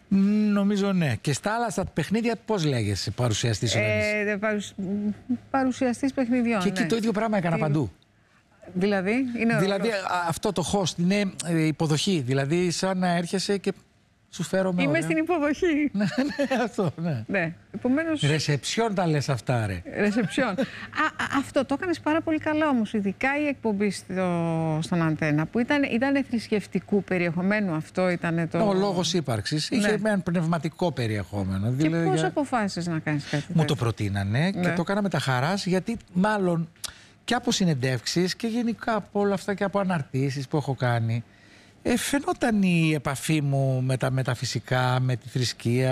Νομίζω ναι. Και στα άλλα στα παιχνίδια πώς λέγεσαι παρουσιαστής? Παρουσιαστής παιχνιδιών. Και εκεί το ίδιο πράγμα έκανα παντού. Δηλαδή, δηλαδή αυτό το host είναι υποδοχή. Δηλαδή σαν να έρχεσαι και σου φέρω με. Είμαι στην υποδοχή. Ναι, αυτό, ναι. Ναι. Επομένως... Ρεσεψιόν τα λες αυτά, ρε. Ρεσεψιόν. Αυτό το έκανες πάρα πολύ καλά όμως, ειδικά η εκπομπή στον Αντένα, που ήταν θρησκευτικού περιεχομένου. Αυτό ήταν το... Ο λόγος ύπαρξης. Είχε ένα πνευματικό περιεχόμενο. Και δηλαδή, πώς αποφάσισες να κάνεις κάτι τέτοιο? Μου το προτείνανε και το έκανα με τα χαράς, γιατί μάλλον και από συνεντεύξεις και γενικά από όλα αυτά και από αναρτήσεις που έχω κάνει, φαινόταν η επαφή μου με τα μεταφυσικά, με τη θρησκεία,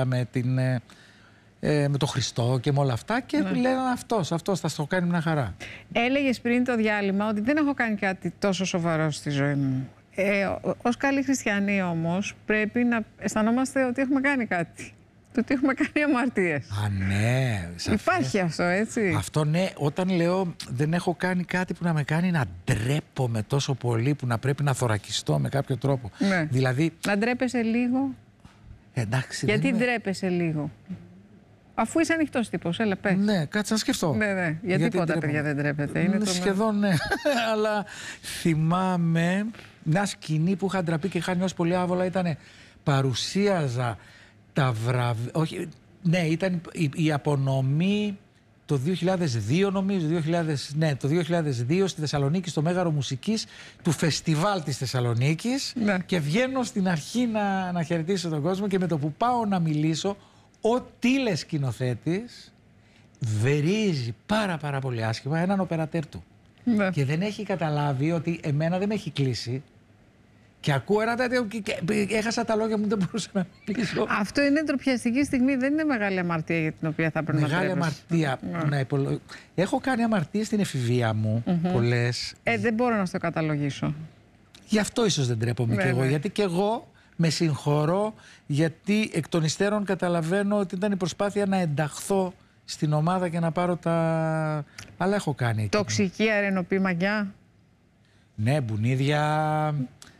με το Χριστό και με όλα αυτά, και λένε αυτός θα στο κάνει μια χαρά. Έλεγες πριν το διάλειμμα ότι δεν έχω κάνει κάτι τόσο σοβαρό στη ζωή μου. Ως καλοί χριστιανοί όμως πρέπει να αισθανόμαστε ότι έχουμε κάνει κάτι. Το ότι έχουμε κάνει αμαρτίες. Α, ναι. Υπάρχει αυτό, έτσι. Αυτό ναι. Όταν λέω δεν έχω κάνει κάτι που να με κάνει να ντρέπομαι τόσο πολύ, που να πρέπει να θωρακιστώ με κάποιο τρόπο. Ναι. Δηλαδή... Να ντρέπεσαι λίγο. Εντάξει. Γιατί ντρέπεσαι λίγο? Αφού είσαι ανοιχτός τύπος, έλα πες. Ναι, κάτσε να σκεφτώ. Ναι. Γιατί τίποτα παιδιά δεν ντρέπεται. Είναι σχεδόν ναι. Αλλά θυμάμαι μια σκηνή που είχα ντραπεί και είχα νιώσει πολύ άβολα. Ήταν παρουσίαζα τα βραβεία. Όχι, ναι, ήταν η απονομή το 2002, νομίζω. Το 2002 στη Θεσσαλονίκη, στο Μέγαρο Μουσικής του Φεστιβάλ της Θεσσαλονίκης. Ναι. Και βγαίνω στην αρχή να χαιρετήσω τον κόσμο, και με το που πάω να μιλήσω, ο τηλεσκηνοθέτης βρίζει πάρα πολύ άσχημα έναν οπερατέρ του. Ναι. Και δεν έχει καταλάβει ότι εμένα δεν με έχει κλείσει. Και ακούω ένα τέτοιο και έχασα τα λόγια μου, δεν μπορούσα να μιλήσω. Αυτό είναι ντροπιαστική στιγμή, δεν είναι μεγάλη αμαρτία για την οποία θα πρέπει να τρέπεσαι. Μεγάλη αμαρτία. Έχω κάνει αμαρτίες στην εφηβεία μου, πολλές. Δεν μπορώ να στο καταλογίσω. Γι' αυτό ίσως δεν τρέπομαι κι εγώ. Γιατί κι εγώ με συγχωρώ, γιατί εκ των υστέρων καταλαβαίνω ότι ήταν η προσπάθεια να ενταχθώ στην ομάδα και να πάρω τα... Αλλά έχω κάνει. Τοξική αρενοπή μαγιά. Ναι, μπουνίδια...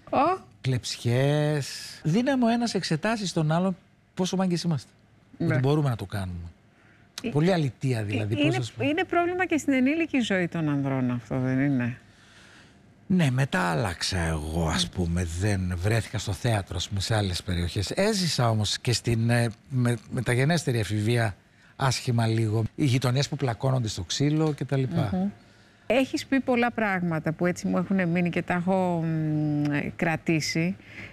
Κλεψιές. Δίναμε ο ένας εξετάσεις στον άλλον πόσο μάγκες είμαστε. Ότι μπορούμε να το κάνουμε. Πολύ αλητία δηλαδή. Είναι πρόβλημα και στην ενήλικη ζωή των ανδρών αυτό, δεν είναι? Ναι, μετά άλλαξα εγώ, ας πούμε. Δεν βρέθηκα στο θέατρο, ας πούμε, σε άλλες περιοχές. Έζησα όμως και στην μεταγενέστερη εφηβεία άσχημα λίγο. Οι γειτονιές που πλακώνονται στο ξύλο κτλ. Έχεις πει πολλά πράγματα που έτσι μου έχουν μείνει και τα έχω κρατήσει.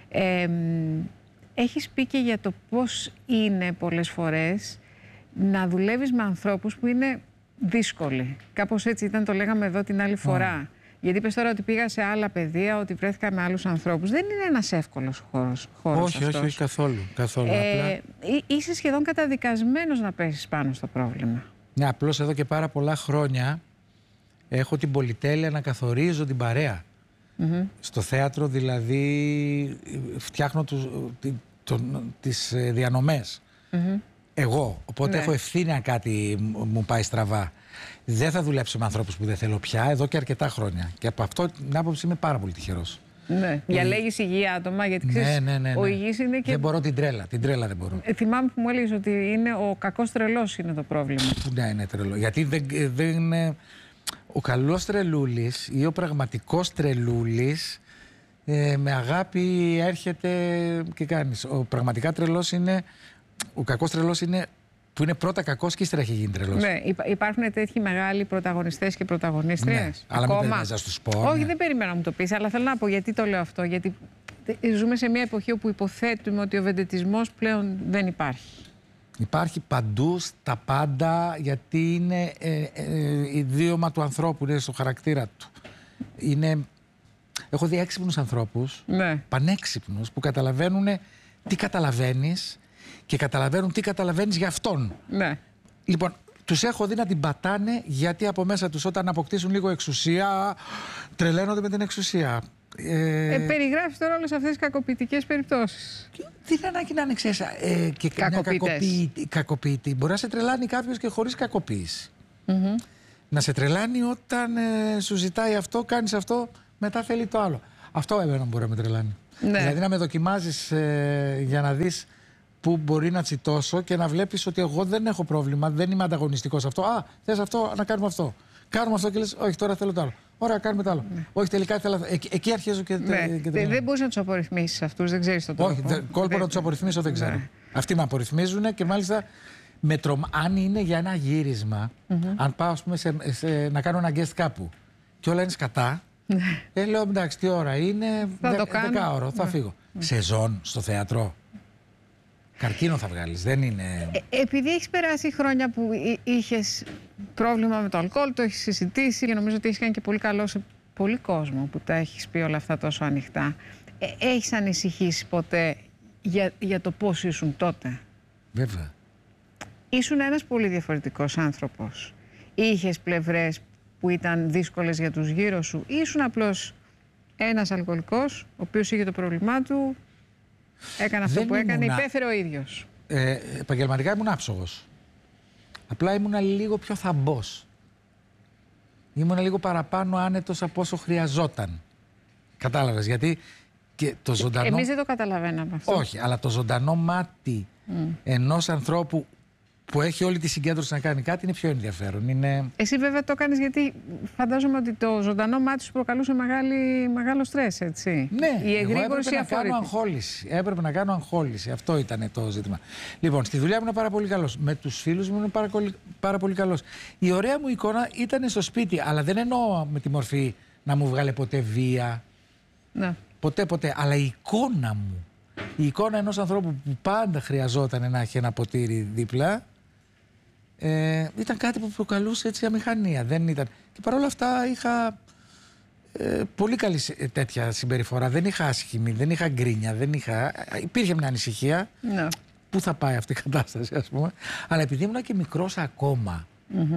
Έχεις πει και για το πώς είναι πολλές φορές να δουλεύεις με ανθρώπους που είναι δύσκολοι. Κάπως έτσι το λέγαμε εδώ την άλλη φορά. Γιατί είπες τώρα ότι πήγα σε άλλα πεδία, ότι βρέθηκα με άλλους ανθρώπους. Δεν είναι ένας εύκολος χώρος όχι, καθόλου. Απλά... Είσαι σχεδόν καταδικασμένος να πέσεις πάνω στο πρόβλημα. Ναι, απλώς εδώ και πάρα πολλά χρόνια έχω την πολυτέλεια να καθορίζω την παρέα. Στο θέατρο δηλαδή φτιάχνω τις διανομές. Εγώ. Οπότε έχω ευθύνη αν κάτι μου πάει στραβά. Δεν θα δουλέψω με ανθρώπους που δεν θέλω πια εδώ και αρκετά χρόνια. Και από αυτό την άποψη είμαι πάρα πολύ τυχερός. Ναι. Διαλέγεις υγιή άτομα, γιατί ξέρεις, ο υγιής είναι και... Δεν μπορώ την τρέλα. Την τρέλα δεν μπορώ. Θυμάμαι που μου έλεγες ότι είναι ο κακός τρελός είναι το πρόβλημα. Ναι, είναι τρελό. Γιατί δεν ο καλός τρελούλης ή ο πραγματικός τρελούλης με αγάπη έρχεται και κάνεις. Ο πραγματικά τρελός είναι... Ο κακός τρελός είναι που είναι πρώτα κακός και ύστερα έχει γίνει τρελός. Ναι, υπάρχουν τέτοιοι μεγάλοι πρωταγωνιστές και πρωταγωνίστριες. Ναι, αλλά μην περιμένεις στους σπορ. Όχι, δεν περίμενα να μου το πεις, αλλά θέλω να πω γιατί το λέω αυτό. Γιατί ζούμε σε μια εποχή όπου υποθέτουμε ότι ο βεντετισμός πλέον δεν υπάρχει. Υπάρχει παντού, στα πάντα, γιατί είναι ιδίωμα του ανθρώπου, είναι στο χαρακτήρα του. Έχω δει έξυπνους ανθρώπους, πανέξυπνους, που καταλαβαίνουν τι καταλαβαίνεις και καταλαβαίνουν τι καταλαβαίνεις για αυτόν. Ναι. Λοιπόν, τους έχω δει να την πατάνε, γιατί από μέσα τους όταν αποκτήσουν λίγο εξουσία, τρελαίνονται με την εξουσία. Περιγράφεις τώρα όλες αυτές τις κακοποιητικές περιπτώσεις. Τι είναι ανάγκη να είναι, ξέρεις, και κακοποιητή. Μπορεί να σε τρελάνει κάποιος και χωρίς κακοποίηση. Να σε τρελάνει όταν σου ζητάει αυτό, κάνεις αυτό, μετά θέλει το άλλο. Αυτό εμένα μπορεί να με τρελάνει. Ναι. Δηλαδή να με δοκιμάζεις για να δεις που μπορεί να τσιτώσω και να βλέπεις ότι εγώ δεν έχω πρόβλημα, δεν είμαι ανταγωνιστικός σε αυτό. Α, θες αυτό, να κάνουμε αυτό. Κάνουμε αυτό και λες, όχι, τώρα θέλω το άλλο. Ωραία, κάνουμε το άλλο. Όχι, τελικά θέλω. Εκεί αρχίζω και. Δεν μπορείς να τους απορριθμίσεις αυτούς, δεν ξέρεις τον τρόπο. Όχι, κόλπο να τους απορριθμίσω δεν ξέρω. Αυτοί με απορριθμίζουν και μάλιστα αν είναι για ένα γύρισμα, αν πάω, ας πούμε, να κάνω ένα guest κάπου και όλα είναι σκατά, λέω εντάξει, τι ώρα είναι, 10ωρο, θα φύγω. Σεζόν στο θέατρο. Καρκίνο θα βγάλεις, δεν είναι... Επειδή έχεις περάσει χρόνια που είχες πρόβλημα με το αλκοόλ, το έχεις συζητήσει και νομίζω ότι έχεις κάνει και πολύ καλό σε πολύ κόσμο που τα έχεις πει όλα αυτά τόσο ανοιχτά. Έχεις ανησυχήσει ποτέ για το πώς ήσουν τότε? Βέβαια. Ήσουν ένας πολύ διαφορετικός άνθρωπος. Είχες πλευρές που ήταν δύσκολες για τους γύρω σου, ή ήσουν απλώς ένας αλκοολικός, ο οποίος είχε το πρόβλημά του, έκανε αυτό που έκανε, υπέφερε ο ίδιος? Επαγγελματικά ήμουν άψογος. Απλά ήμουν λίγο πιο θαμπός. Ήμουν λίγο παραπάνω άνετος από όσο χρειαζόταν. Κατάλαβες, γιατί και το ζωντανό... Εμείς δεν το καταλαβαίναμε αυτό. Όχι, αλλά το ζωντανό μάτι ενός ανθρώπου που έχει όλη τη συγκέντρωση να κάνει κάτι είναι πιο ενδιαφέρον. Εσύ βέβαια το κάνεις γιατί φαντάζομαι ότι το ζωντανό μάτι σου προκαλούσε μεγάλο στρες, έτσι. Ναι, η εγρήγορση έπρεπε να κάνω αγχόληση. Αυτό ήταν το ζήτημα. Λοιπόν, στη δουλειά μου ήμουν πάρα πολύ καλός. Με τους φίλους μου ήμουν πάρα πολύ καλός. Η ωραία μου εικόνα ήταν στο σπίτι, αλλά δεν εννοώ με τη μορφή να μου βγάλε ποτέ βία. Ναι. Ποτέ. Αλλά η εικόνα μου, η εικόνα ενός ανθρώπου που πάντα χρειαζόταν να έχει ένα ποτήρι δίπλα, ήταν κάτι που προκαλούσε έτσι αμηχανία. Δεν ήταν. Και παρόλα αυτά είχα πολύ καλή τέτοια συμπεριφορά. Δεν είχα άσχημη, δεν είχα γκρίνια, υπήρχε μια ανησυχία. Ναι. Πού θα πάει αυτή η κατάσταση, ας πούμε. Αλλά επειδή ήμουν και μικρός ακόμα,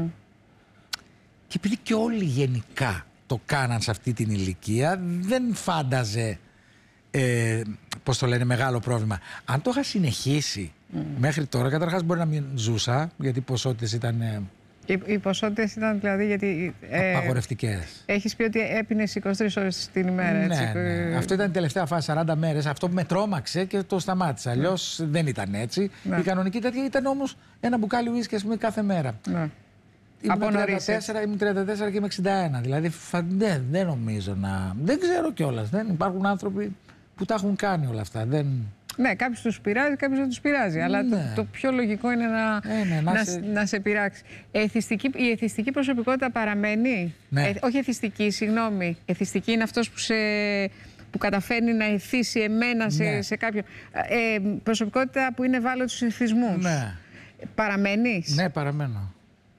και επειδή και όλοι γενικά το κάναν σε αυτή την ηλικία, δεν φάνταζε πώς το λένε, μεγάλο πρόβλημα. Αν το είχα συνεχίσει μέχρι τώρα, καταρχάς μπορεί να μην ζούσα, γιατί οι ποσότητες ήταν... Οι ποσότητες ήταν δηλαδή γιατί... απαγορευτικές. Έχεις πει ότι έπινες 23 ώρες την ημέρα, έτσι. Ναι. Αυτό ήταν η τελευταία φάση, 40 μέρες. Αυτό που με τρόμαξε και το σταμάτησα. Αλλιώς δεν ήταν έτσι. Η κανονική τέτοια ήταν όμως ένα μπουκάλι ουίσκι, ας πούμε, κάθε μέρα. Ήμουν 34 και είμαι 61. Δηλαδή δεν νομίζω να... Δεν ξέρω κιόλας. Δεν υπάρχουν άνθρωποι που τα έχουν κάνει όλα αυτά. Ναι, κάποιους τους πειράζει, κάποιους δεν τους πειράζει. Αλλά το πιο λογικό είναι να σε πειράξει. Η εθιστική προσωπικότητα παραμένει. Ναι. Όχι εθιστική, συγγνώμη. Εθιστική είναι αυτός που καταφέρνει να εθίσει εμένα σε κάποιον. Προσωπικότητα που είναι ευάλωτη στους εθισμούς. Ναι. Παραμένεις? Ναι, παραμένω.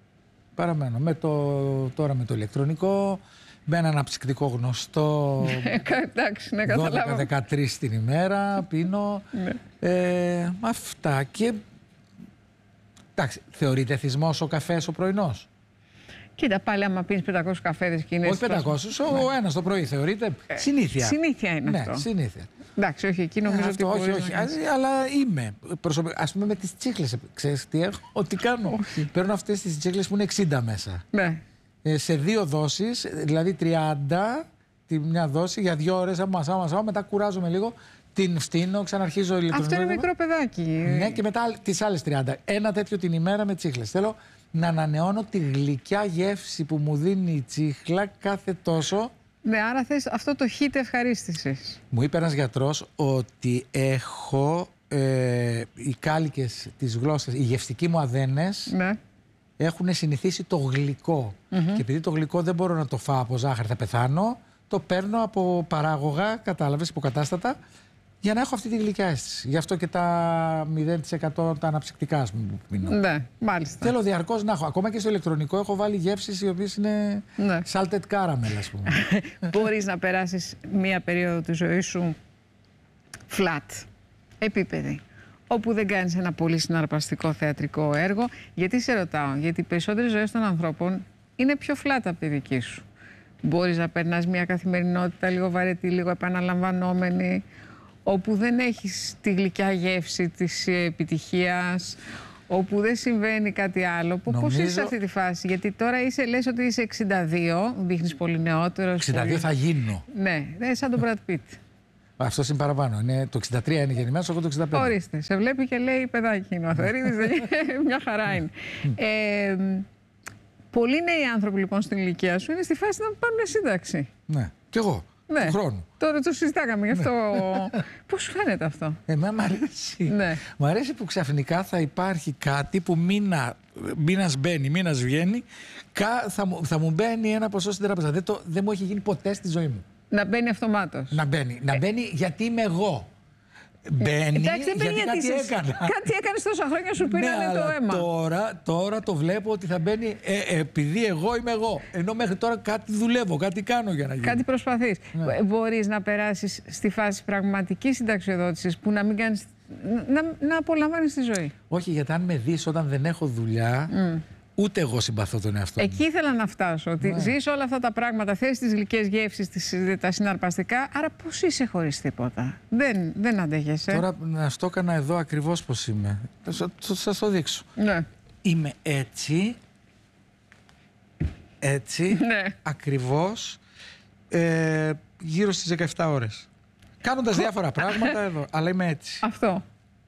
Τώρα με το ηλεκτρονικό, με ένα αναψυκτικό γνωστό. Εντάξει, ναι, 12-13 την ημέρα πίνω. Αυτά. Και εντάξει, θεωρείται εθισμός ο καφές ο πρωινός? Κοίτα, πάλι άμα πίνεις 500 καφέδες και είναι... Όχι 500, ο ένας το πρωί θεωρείται συνήθεια. Συνήθεια είναι αυτό. Συνήθεια. Εντάξει, όχι, εκεί νομίζω ότι όχι, αλλά είμαι. Ας πούμε με τις τσίχλες, ξέρεις τι έχω, τι κάνω. Παίρνω αυτές τις τσίχλες που είναι 60 μέσα. Ναι. Σε 2 δόσεις, δηλαδή 30 τη μια δόση για 2 ώρες, αμασάω, μετά κουράζομαι λίγο, την φτύνω, ξαναρχίζω ηλεκτρονικό. Αυτό είναι μικρό παιδάκι. Ναι, και μετά τις άλλες 30. Ένα τέτοιο την ημέρα με τσίχλες. Θέλω να ανανεώνω τη γλυκιά γεύση που μου δίνει η τσίχλα κάθε τόσο. Ναι, άρα θες αυτό το χύτ ευχαρίστησης. Μου είπε ένας γιατρός ότι έχω οι κάλικες της γλώσσας, οι γευστικοί μου αδένες, έχουν συνηθίσει το γλυκό. Και επειδή το γλυκό δεν μπορώ να το φάω από ζάχαρη, θα πεθάνω, το παίρνω από παράγωγα, κατάλαβες, υποκατάστατα, για να έχω αυτή τη γλυκιά αίσθηση. Γι' αυτό και τα 0% τα αναψυκτικά, ας πούμε, που πίνω. Ναι, μάλιστα. Θέλω διαρκώς να έχω. Ακόμα και στο ηλεκτρονικό έχω βάλει γεύσεις οι οποίες είναι salted caramel, ας πούμε. Μπορείς να περάσεις μία περίοδο της ζωής σου flat, επίπεδη, όπου δεν κάνεις ένα πολύ συναρπαστικό θεατρικό έργο? Γιατί σε ρωτάω? Γιατί οι περισσότερες ζωές των ανθρώπων είναι πιο flat από τη δική σου. Μπορείς να περνάς μια καθημερινότητα λίγο βαρετή, λίγο επαναλαμβανόμενη, όπου δεν έχεις τη γλυκιά γεύση της επιτυχίας, όπου δεν συμβαίνει κάτι άλλο. Πώς είσαι σε αυτή τη φάση? Γιατί τώρα λες ότι είσαι 62, δείχνεις πολύ νεότερος. 62 θα γίνω. Ναι, σαν τον Brad Pitt. Αυτό είναι παραπάνω. Είναι, το 63 είναι γεννημένος, εγώ το 65. Ορίστε. Σε βλέπει και λέει παιδάκι είναι ο Αθερίδης. Μια χαρά είναι. Πολλοί νέοι άνθρωποι λοιπόν στην ηλικία σου είναι στη φάση να πάρουν σύνταξη. Ναι. Κι εγώ. Ναι. Του χρόνου. Τώρα το συζητάγαμε γι' αυτό. Πώς σου φαίνεται αυτό? Εμένα μ' αρέσει. Ναι. Μ' αρέσει που ξαφνικά θα υπάρχει κάτι που μήνας μπαίνει, μήνας βγαίνει, θα μου μπαίνει ένα ποσό στην τράπεζα. Δεν μου έχει γίνει ποτέ στη ζωή μου. Να μπαίνει αυτομάτως. Να μπαίνει γιατί είμαι εγώ. Μπαίνει εντάξει, δεν μπαίνει γιατί κάτι έκανα. Κάτι έκανες τόσα χρόνια, σου πήρανε ναι, το αλλά αίμα. Τώρα το βλέπω ότι θα μπαίνει επειδή εγώ είμαι εγώ. Ενώ μέχρι τώρα κάτι δουλεύω, κάτι κάνω για να γίνει. Κάτι προσπαθείς. Ναι. Μπορείς να περάσεις στη φάση πραγματικής συνταξιοδότησης που να μην κάνεις, να απολαμβάνεις τη ζωή. Όχι, γιατί αν με δεις όταν δεν έχω δουλειά, ούτε εγώ συμπαθώ τον εαυτό μου. Εκεί ήθελα να φτάσω. Ότι ζεις όλα αυτά τα πράγματα, θες τις γλυκές γεύσεις, τα συναρπαστικά. Άρα πώς είσαι χωρίς τίποτα? Δεν αντέχεσαι. Τώρα να στο έκανα εδώ ακριβώς πώς είμαι. Θα σας το δείξω. Ναι. Είμαι έτσι, Ναι. ακριβώς, γύρω στις 17 ώρες. Κάνοντας διάφορα πράγματα εδώ, αλλά είμαι έτσι. Αυτό.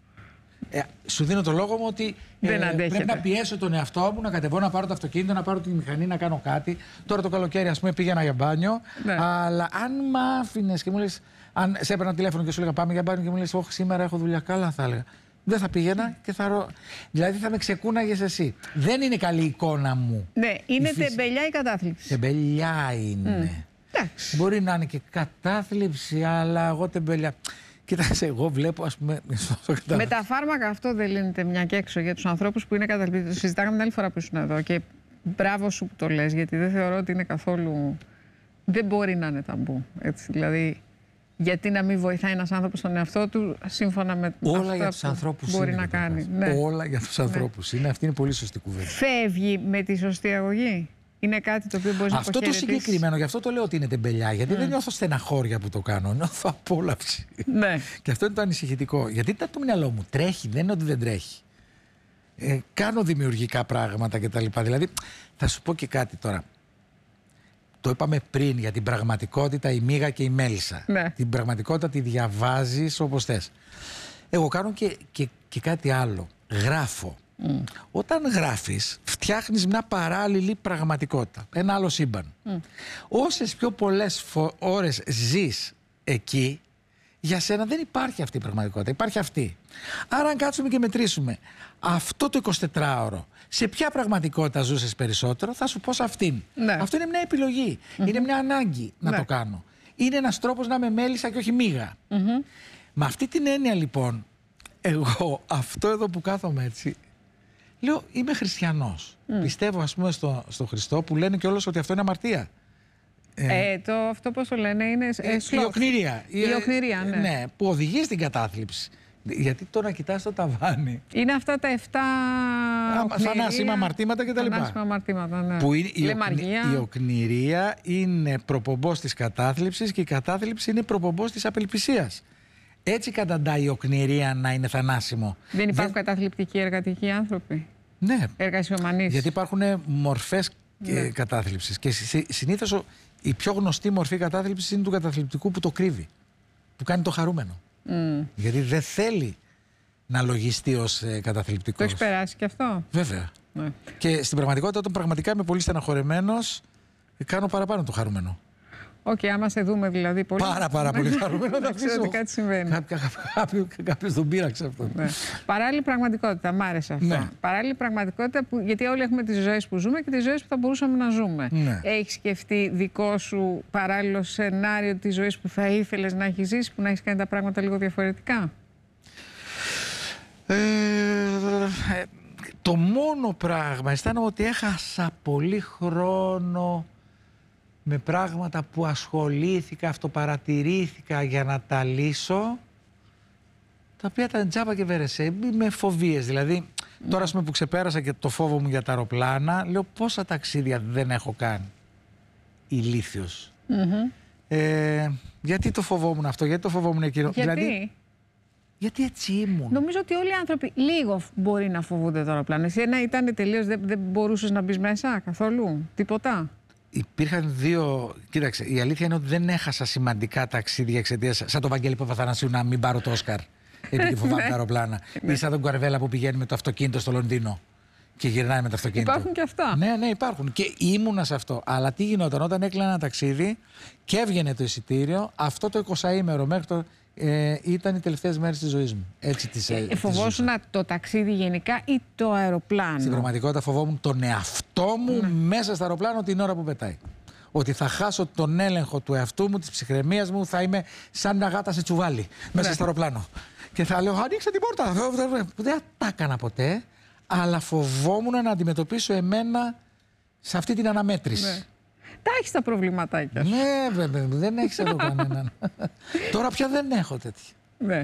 Σου δίνω το λόγο μου ότι πρέπει να πιέσω τον εαυτό μου, να κατεβώ, να πάρω το αυτοκίνητο, να πάρω τη μηχανή, να κάνω κάτι. Τώρα το καλοκαίρι, ας πούμε, πήγαινα για μπάνιο. Ναι. Αλλά αν μ' άφηνες και μου λες, αν σε έπαιρνα τηλέφωνο και σου έλεγα πάμε για μπάνιο και μου λες, όχι, σήμερα έχω δουλειά, καλά θα έλεγα. Δεν θα πήγαινα και δηλαδή θα με ξεκούναγες εσύ. Δεν είναι καλή εικόνα μου. Ναι, είναι τεμπελιά η κατάθλιψη. Τεμπελιά είναι. Εντάξει. Μπορεί να είναι και κατάθλιψη, αλλά εγώ τεμπελιά. Κοίταξε, εγώ βλέπω, ας πούμε. Με τα φάρμακα αυτό δεν λύνεται μια και έξω για τους ανθρώπους που είναι καταθλιπτικοί. Το συζητάγαμε την άλλη φορά που ήσουν εδώ και μπράβο σου που το λες, γιατί δεν θεωρώ ότι είναι καθόλου. Δεν μπορεί να είναι ταμπού. Έτσι, δηλαδή, γιατί να μην βοηθάει ένας άνθρωπος τον εαυτό του σύμφωνα με όλα για τους ανθρώπους μπορεί είναι, να κάνει. Ναι. Όλα για τους ανθρώπους είναι. Αυτή είναι πολύ σωστή κουβέντα. Φεύγει με τη σωστή αγωγή. Είναι κάτι το οποίο μπορεί να αυτό το συγκεκριμένο, γι' αυτό το λέω ότι είναι τεμπελιά. Γιατί δεν νιώθω στεναχώρια που το κάνω. Νιώθω απόλαυση. Ναι. Και αυτό είναι το ανησυχητικό. Γιατί το μυαλό μου τρέχει, δεν είναι ότι δεν τρέχει. Κάνω δημιουργικά πράγματα κτλ. Δηλαδή, θα σου πω και κάτι τώρα. Το είπαμε πριν για την πραγματικότητα, η μύγα και η μέλισσα. Ναι. Την πραγματικότητα τη διαβάζεις όπως θες. Εγώ κάνω και κάτι άλλο. Γράφω. Όταν γράφεις, φτιάχνεις μια παράλληλη πραγματικότητα. Ένα άλλο σύμπαν. Όσες πιο πολλές ώρες ζεις εκεί, για σένα δεν υπάρχει αυτή η πραγματικότητα. Υπάρχει αυτή. Άρα αν κάτσουμε και μετρήσουμε αυτό το 24ωρο, σε ποια πραγματικότητα ζούσες περισσότερο, θα σου πω σε αυτήν. Ναι. Αυτό είναι μια επιλογή. Είναι μια ανάγκη να το κάνω. Είναι ένας τρόπος να είμαι μέλισσα και όχι μύγα. Με αυτή την έννοια λοιπόν, εγώ αυτό εδώ που κάθομαι έτσι, λέω είμαι χριστιανός. Πιστεύω ας πούμε στο Χριστό που λένε κιόλας ότι αυτό είναι αμαρτία. Αυτό πώς το λένε είναι η οκνηρία. Η οκνηρία, ναι. Ναι, που οδηγεί στην κατάθλιψη. Γιατί το να κοιτάς το ταβάνι. Είναι αυτά τα 7 θανάσιμα αμαρτήματα κτλ. Θανάσιμα αμαρτήματα, ναι. Που είναι, Λεμαργία. η οκνηρία είναι προπομπός της κατάθλιψης και η κατάθλιψη είναι προπομπός της απελπισίας. Έτσι καταντάει η οκνηρία να είναι θανάσιμο. Δεν υπάρχουν καταθλιπτικοί εργατικοί άνθρωποι. Ναι. Εργασιομανείς. Γιατί υπάρχουν μορφές κατάθλιψης. Και συνήθως η πιο γνωστή μορφή κατάθλιψης είναι του καταθλιπτικού που το κρύβει. Που κάνει το χαρούμενο. Γιατί δεν θέλει να λογιστεί ως καταθλιπτικός. Το έχεις περάσει και αυτό. Βέβαια. Ναι. Και στην πραγματικότητα, όταν πραγματικά είμαι πολύ στεναχωρεμένος, κάνω παραπάνω το χαρούμενο. Άμα σε δούμε δηλαδή πολύ. Πάρα πολύ χαρούμενο. Να ξέρω ότι κάτι συμβαίνει. Κάποιος τον πείραξε αυτό. Ναι. Παράλληλη πραγματικότητα, μ' άρεσε αυτό. Ναι. Παράλληλη πραγματικότητα, γιατί όλοι έχουμε τις ζωές που ζούμε και τις ζωές που θα μπορούσαμε να ζούμε. Ναι. Έχεις σκεφτεί δικό σου παράλληλο σενάριο της ζωής που θα ήθελες να έχεις ζήσει, που να έχεις κάνει τα πράγματα λίγο διαφορετικά? Το μόνο πράγμα, αισθάνομαι ότι έχασα πολύ χρόνο με πράγματα που ασχολήθηκα, αυτοπαρατηρήθηκα για να τα λύσω, τα οποία ήταν τζάμπα και βερεσέ, με φοβίες. Δηλαδή, τώρα που ξεπέρασα και το φόβο μου για τα αεροπλάνα, λέω πόσα ταξίδια δεν έχω κάνει. Ηλίθιος. Γιατί το φοβόμουν αυτό, γιατί το φοβόμουν εκείνο? Γιατί? Γιατί έτσι ήμουν. Νομίζω ότι όλοι οι άνθρωποι λίγο μπορεί να φοβούνται το αεροπλάνο. Εσύ ήταν τελείως, δεν μπορούσες να μπεις μέσα καθόλου, τίποτα? Υπήρχαν δύο. Κοίταξε, η αλήθεια είναι ότι δεν έχασα σημαντικά ταξίδια εξαιτίας. Σαν τον Βαγγέλη Παπαθανασίου να μην πάρω το Όσκαρ. Επειδή φοβάμαι τα αεροπλάνα. Ή σαν τον Κουαρβέλα που πηγαίνει με το αυτοκίνητο στο Λονδίνο και γυρνάει με το αυτοκίνητο. Υπάρχουν και αυτά. Ναι, ναι, υπάρχουν. Και ήμουνα σε αυτό. Αλλά τι γινόταν όταν έκλεινα ένα ταξίδι και έβγαινε το εισιτήριο, αυτό το 20ήμερο μέχρι το. Ήταν οι τελευταίες μέρες της ζωής μου. Έτσι τις φοβόσουν το ταξίδι γενικά ή το αεροπλάνο? Στην πραγματικότητα φοβόμουν τον εαυτό μου μέσα στο αεροπλάνο την ώρα που πετάει. Ότι θα χάσω τον έλεγχο του εαυτού μου, της ψυχραιμίας μου, θα είμαι σαν μια γάτα σε τσουβάλι μέσα στο αεροπλάνο. Και θα λέω: ανοίξτε την πόρτα. Δεν τα έκανα ποτέ, αλλά φοβόμουν να αντιμετωπίσω εμένα σε αυτή την αναμέτρηση. Ναι. Τα έχεις τα προβληματάκια σου. Ναι, βέβαια, δεν έχεις εδώ κανέναν. Τώρα πια δεν έχω τέτοια. Ναι.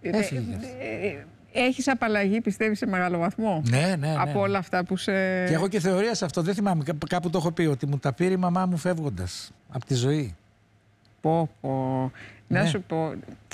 Έχεις απαλλαγή, πιστεύεις, σε μεγάλο βαθμό? Ναι, ναι. Από όλα αυτά που σε. Και έχω και θεωρία σε αυτό. Δεν θυμάμαι, κάπου το έχω πει, ότι μου τα πήρε η μαμά μου φεύγοντας από τη ζωή. Πω. Ναι. Να σου πω.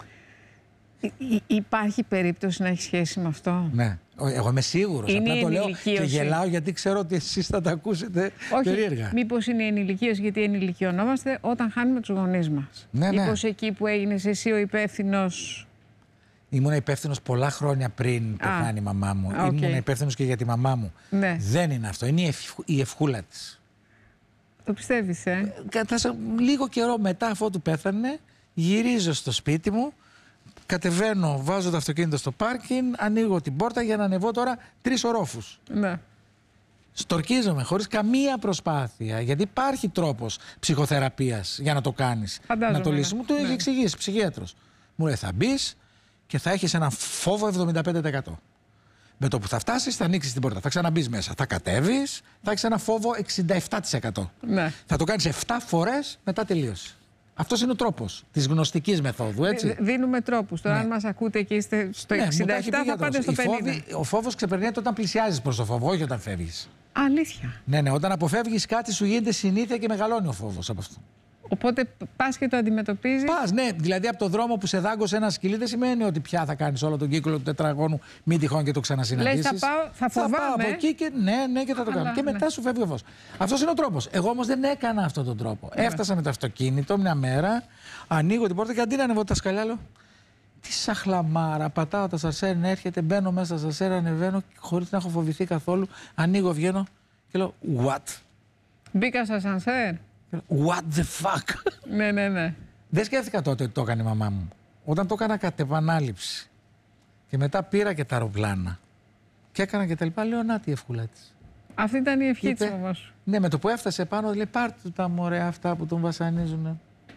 Υπάρχει περίπτωση να έχει σχέση με αυτό? Ναι. Εγώ είμαι σίγουρος. Απλά το λέω και γελάω γιατί ξέρω ότι εσείς θα τα ακούσετε περίεργα. Όχι, μήπως είναι η ενηλικίωση, γιατί ενηλικιωνόμαστε όταν χάνουμε τους γονείς μας. Ναι, ναι. Μήπως εκεί που έγινες εσύ ο υπεύθυνος. Ήμουν υπεύθυνος πολλά χρόνια πριν πεθάνει η μαμά μου. Okay. Ήμουν υπεύθυνος και για τη μαμά μου. Ναι. Δεν είναι αυτό. Είναι η ευχούλα της. Το πιστεύεις, Λίγο καιρό μετά αφότου πέθανε, γυρίζω στο σπίτι μου. Κατεβαίνω, βάζω το αυτοκίνητο στο πάρκινγκ, ανοίγω την πόρτα για να ανεβώ τώρα 3 ορόφους. Ναι. Στορκίζομαι χωρίς καμία προσπάθεια, γιατί υπάρχει τρόπος ψυχοθεραπείας για να το κάνεις. Φαντάζομαι, να το λύσεις. Μου το έχει εξηγήσει ψυχίατρος. Μου λέει: θα μπεις και θα έχεις έναν φόβο 75%. Με το που θα φτάσεις, θα ανοίξεις την πόρτα, θα ξαναμπείς μέσα. Θα κατέβεις, θα έχεις έναν φόβο 67%. Ναι. Θα το κάνεις 7 φορές, μετά τελείωσε. Αυτός είναι ο τρόπος της γνωστικής μεθόδου, έτσι. Δίνουμε τρόπους. Τώρα, ναι. αν μας ακούτε και είστε στο 67, θα πάτε στο 50. Ο φόβος ξεπερνιέται όταν πλησιάζεις προς το φόβο, όχι όταν φεύγεις. Αλήθεια. Ναι, ναι, όταν αποφεύγεις κάτι, σου γίνεται συνήθεια και μεγαλώνει ο φόβος από αυτό. Οπότε πας και το αντιμετωπίζεις. Πας, ναι. Δηλαδή από το δρόμο που σε δάγκωσε ένα σκυλί δεν σημαίνει ότι πια θα κάνεις όλο τον κύκλο του τετραγώνου, μην τυχόν και το ξανασυναντήσεις. Λες, θα φοβάμαι. Θα πάω από εκεί και ναι, και θα το κάνω. Και μετά σου φεύγει ο φως. Αυτός είναι ο τρόπος. Εγώ όμως δεν έκανα αυτόν τον τρόπο. Έφτασα με το αυτοκίνητο μια μέρα, ανοίγω την πόρτα και αντί να ανεβώ τα σκαλιά, λέω: τι σαχλαμάρα, πατάω τα σασέρ, έρχεται, μπαίνω μέσα στα σασέρ, ανεβαίνω χωρίς να έχω φοβηθεί καθόλου. Ανοίγω, βγαίνω και λέω: what? Μπήκα στα σανσέρ. What the fuck? Ναι. Δεν σκέφτηκα τότε ότι το έκανε η μαμά μου. Όταν το έκανα κατ' επανάληψη. Και μετά πήρα και τα αεροπλάνα. Και έκανα και τα λοιπά. Λέω: να τη ευχούλα της. Αυτή ήταν η ευχή της όμως. Ναι, με το που έφτασε πάνω, λέει: πάρτε του τα μωρέα αυτά που τον βασανίζουν.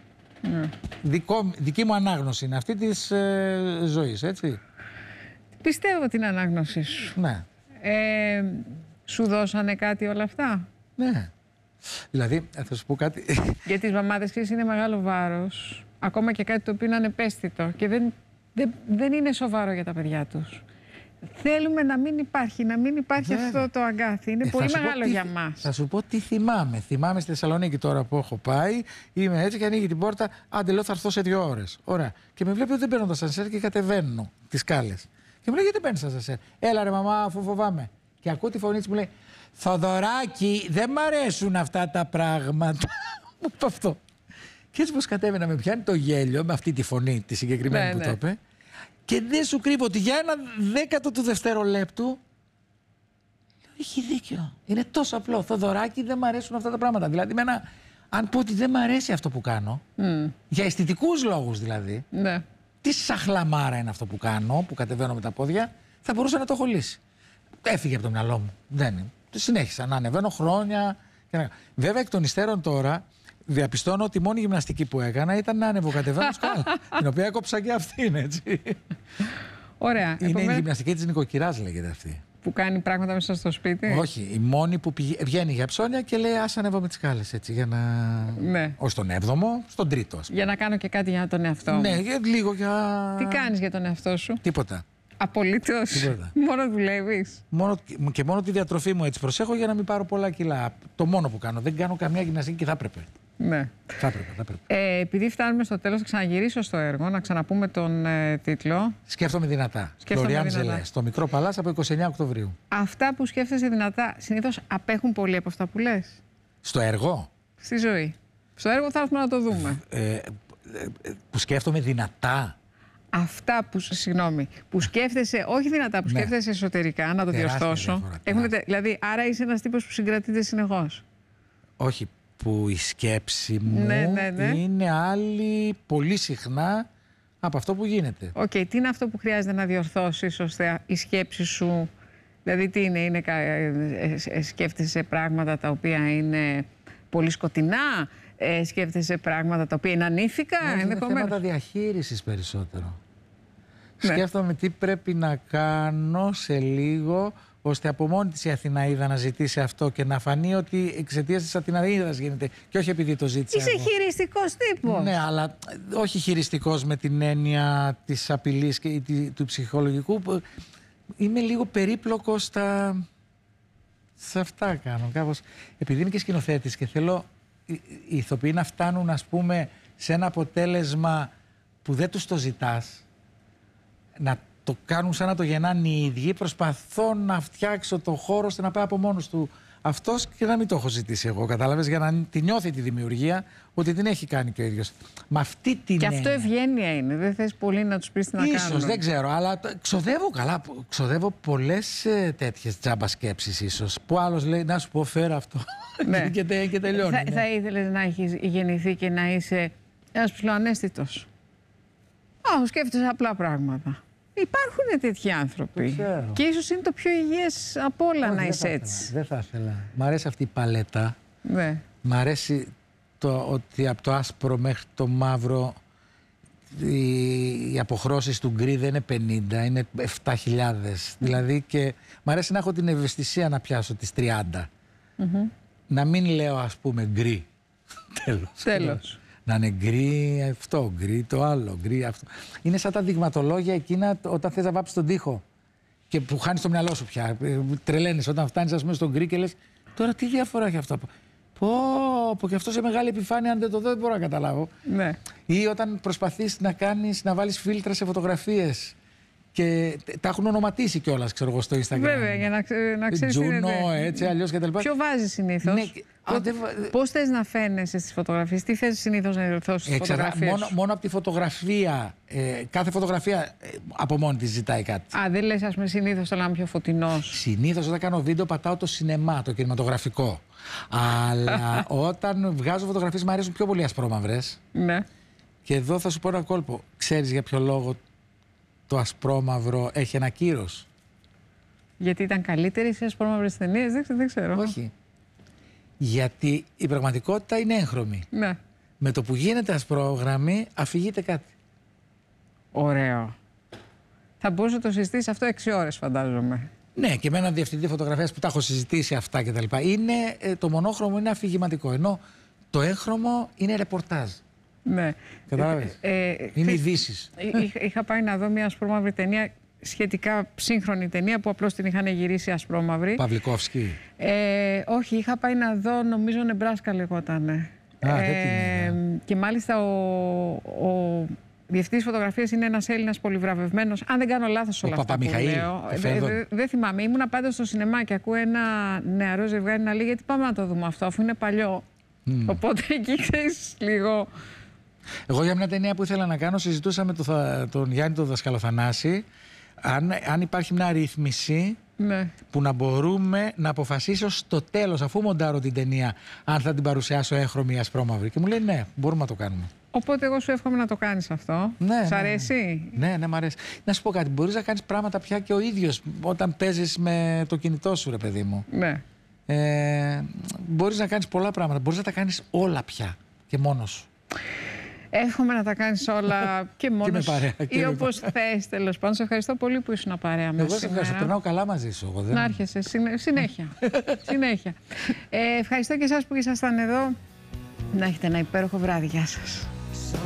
Δική μου ανάγνωση είναι αυτή της ζωής, έτσι. Πιστεύω την ανάγνωσή σου. Ναι. Σου δώσανε κάτι όλα αυτά? Ναι. Δηλαδή, θα σου πω κάτι. Για τις μαμάδες, ξέρεις, είναι μεγάλο βάρος. Ακόμα και κάτι το οποίο είναι ανεπαίσθητο και δεν είναι σοβαρό για τα παιδιά τους. Θέλουμε να μην υπάρχει αυτό το αγκάθι. Είναι πολύ μεγάλο για μας. Θα σου πω τι θυμάμαι. Θυμάμαι στη Θεσσαλονίκη τώρα που έχω πάει. Είμαι έτσι και ανοίγει την πόρτα. Άντε, λέω, θα έρθω σε 2 ώρες. Ωραία. Και με βλέπει ότι δεν παίρνω τα σανσέρ και κατεβαίνω τις σκάλες. Και μου λέει: γιατί δεν παίρνεις τα σανσέρ? Έλα ρε μαμά, αφού φοβάμαι. Και ακούω τη φωνή της, μου λέει: Θοδωράκη, δεν μ' αρέσουν αυτά τα πράγματα. Μου είπε αυτό. Και έτσι πως κατέβαινα, με πιάνει το γέλιο με αυτή τη φωνή, τη συγκεκριμένη που το είπε. Και δεν σου κρύβω ότι για 1/10 του δευτερολέπτου λέω: έχει δίκιο. Είναι τόσο απλό. Θοδωράκη, δεν μ' αρέσουν αυτά τα πράγματα. Δηλαδή, αν πω ότι δεν μ' αρέσει αυτό που κάνω, για αισθητικούς λόγους δηλαδή, τι σαχλαμάρα είναι αυτό που κάνω, που κατεβαίνω με τα πόδια, θα μπορούσα να το έχω λύσει. Έφυγε από το μυαλό μου. Δεν είναι. Συνέχισα να ανεβαίνω χρόνια. Βέβαια, εκ των υστέρων τώρα διαπιστώνω ότι η μόνη γυμναστική που έκανα ήταν να ανεβοκατεβαίνω σκάλα. Την οποία έκοψα και αυτήν, έτσι. Ωραία. Είναι η γυμναστική της νοικοκυράς, λέγεται αυτή. Που κάνει πράγματα μέσα στο σπίτι. Όχι. Η μόνη που βγαίνει για ψώνια και λέει: ας ανέβω με τις σκάλες, έτσι. Για να. Ναι. Όχι στον 7ο, στον 3ο, ας πούμε. Για να κάνω και κάτι για τον εαυτό μου. Ναι, λίγο για. Τι κάνεις για τον εαυτό σου? Τίποτα. Απολύτως. Μόνο δουλεύεις. Μόνο τη διατροφή μου έτσι προσέχω για να μην πάρω πολλά κιλά. Το μόνο που κάνω. Δεν κάνω καμία γυμναστική και θα έπρεπε. Ναι. Θα έπρεπε. Επειδή φτάνουμε στο τέλος, θα ξαναγυρίσω στο έργο, να ξαναπούμε τον τίτλο. Σκέφτομαι δυνατά. Φλωριάν Ζελέ. Στο Μικρό Παλάς από 29 Οκτωβρίου. Αυτά που σκέφτεσαι δυνατά συνήθως απέχουν πολύ από αυτά που λες? Στο έργο. στη ζωή. Στο έργο θα έρθουμε να το δούμε. Που σκέφτομαι δυνατά. Αυτά που σκέφτεσαι, όχι δυνατά, που σκέφτεσαι εσωτερικά, να το διορθώσω. Δηλαδή, άρα είσαι ένας τύπος που συγκρατείται συνεχώς. Όχι, που η σκέψη μου είναι άλλη πολύ συχνά από αυτό που γίνεται. Οκ, τι είναι αυτό που χρειάζεται να διορθώσεις ώστε η σκέψη σου, δηλαδή τι είναι σκέφτεσαι πράγματα τα οποία είναι πολύ σκοτεινά, σκέφτεσαι πράγματα τα οποία είναι ανήθικα, είναι θέματα διαχείρισης περισσότερο. Σκέφτομαι τι πρέπει να κάνω σε λίγο, ώστε από μόνη της η Αθηναΐδα να ζητήσει αυτό και να φανεί ότι εξαιτίας της Αθηναΐδας γίνεται και όχι επειδή το ζήτησε. Είσαι χειριστικός τύπος. Ναι, αλλά όχι χειριστικός με την έννοια της απειλής και του ψυχολογικού. Είμαι λίγο περίπλοκος σε αυτά κάνω. Κάπως, επειδή είμαι και σκηνοθέτης και θέλω οι ηθοποιοί να φτάνουν, ας πούμε, σε ένα αποτέλεσμα που δεν τους το ζητάς, να το κάνουν σαν να το γεννάνε οι ίδιοι, προσπαθώ να φτιάξω το χώρο ώστε να πάει από μόνος του αυτός και να μην το έχω ζητήσει εγώ, κατάλαβες, για να τη νιώθει τη δημιουργία ότι την έχει κάνει και ο ίδιος. Με αυτή την και αυτό ευγένεια είναι, δεν θες πολύ να τους πεις τι να κάνουν. Ίσως, δεν ξέρω, αλλά ξοδεύω πολλές τέτοιες τζάμπα σκέψεις ίσως, που άλλος λέει να σου πω φέρω αυτό και τελειώνει. Θα ήθελες να έχεις γεννηθεί και να είσαι ένας ψηλοαναίσθητος? Σκέφτεσαι απλά πράγματα. Υπάρχουν τέτοιοι άνθρωποι. Και ίσως είναι το πιο υγιές από όλα να είσαι έτσι. Δεν θα ήθελα. Μ' αρέσει αυτή η παλέτα. Ναι. Μ' αρέσει ότι από το άσπρο μέχρι το μαύρο οι αποχρώσεις του γκρι δεν είναι 50, είναι 7.000. Δηλαδή και μ' αρέσει να έχω την ευαισθησία να πιάσω τις 30. Να μην λέω ας πούμε γκρι. Τέλος. Να είναι γκρι αυτό, γκρι το άλλο, γκρι αυτό. Είναι σαν τα δειγματολόγια εκείνα όταν θες να βάψεις τον τοίχο και που χάνεις το μυαλό σου πια. Τρελαίνεις όταν φτάνεις ας πούμε στον γκρι και λες τώρα τι διαφορά έχει αυτό. Πω και αυτό σε μεγάλη επιφάνεια αν δεν το δω δεν μπορώ να καταλάβω. Ναι. Ή όταν προσπαθείς να βάλεις φίλτρα σε φωτογραφίες και τα έχουν ονοματίσει κιόλας, ξέρω εγώ, στο Instagram. Βέβαια, για να ξέρεις. Τζούνο, έτσι, αλλιώς κτλ. Ποιο βάζεις συνήθως? Ναι, πώς θες να φαίνεσαι στις φωτογραφίες, τι θες συνήθως να διορθώσεις στις φωτογραφίες? Μόνο από τη φωτογραφία, κάθε φωτογραφία από μόνη της ζητάει κάτι. Δεν λες ας πούμε συνήθως θα είμαι πιο φωτεινός? Συνήθως όταν κάνω βίντεο πατάω το σινεμά, το κινηματογραφικό. Αλλά όταν βγάζω φωτογραφίες μου αρέσουν πιο πολύ ασπρόμαυρες. Ναι. Και εδώ θα σου πω ένα κόλπο. Ξέρεις για ποιο λόγο το ασπρόμαυρο έχει ένα κύρος? Γιατί ήταν καλύτερη σε ασπρόμαυρες ταινίες, δεν ξέρω. Όχι. Γιατί η πραγματικότητα είναι έγχρωμη. Ναι. Με το που γίνεται ασπρόγραμμη αφηγείται κάτι. Ωραίο. Θα μπορούσα να το συζητήσει αυτό 6 ώρες φαντάζομαι. Ναι, και με έναν διευθυντή φωτογραφίας που τα έχω συζητήσει αυτά κτλ. Το μονόχρωμο είναι αφηγηματικό, ενώ το έγχρωμο είναι ρεπορτάζ. Ναι. Κατάλαβες. Είναι ειδήσεις. Είχα πάει να δω μια ασπρόμαυρη ταινία, σχετικά σύγχρονη ταινία που απλώς την είχαν γυρίσει ασπρόμαυρη. Παυλικόφσκι. Όχι, είχα πάει να δω, νομίζω Νεμπράσκα λεγότανε. Και μάλιστα ο διευθυντής φωτογραφίας είναι ένας Έλληνας πολυβραβευμένος. Αν δεν κάνω λάθος όλα αυτά που λέω. Δεν θυμάμαι. Ήμουνα πάντα στο σινεμά και ακούω ένα νεαρό ζευγάρι να λέει γιατί πάμε να το δούμε αυτό αφού είναι παλιό. Οπότε εκεί ξέρεις λίγο. Εγώ για μια ταινία που ήθελα να κάνω συζητούσα με τον Γιάννη τον Δασκαλοθανάση αν υπάρχει μια ρύθμιση που να μπορούμε να αποφασίσω στο τέλος αφού μοντάρω την ταινία αν θα την παρουσιάσω έγχρωμη ή ασπρόμαυρη. Και μου λέει ναι, μπορούμε να το κάνουμε. Οπότε εγώ σου εύχομαι να το κάνεις αυτό. Σ' αρέσει? Ναι, μ' αρέσει. Να σου πω κάτι, μπορείς να κάνεις πράγματα πια και ο ίδιος όταν παίζεις με το κινητό σου ρε παιδί μου. Ναι. Μπορείς να κάνεις πολλά πράγματα, μπορείς να τα κάνεις όλα πια και μόνος σου. Εύχομαι να τα κάνεις όλα και μόνος ή όπως θες τέλος πάντων. Σε ευχαριστώ πολύ που ήσουν παρέα μας. Εγώ σε ευχαριστώ, περνάω καλά μαζί σου. Να έρχεσαι συνέχεια. Συνέχεια. Ευχαριστώ και εσάς που ήσασταν εδώ. Να έχετε ένα υπέροχο βράδυ. Γεια σας.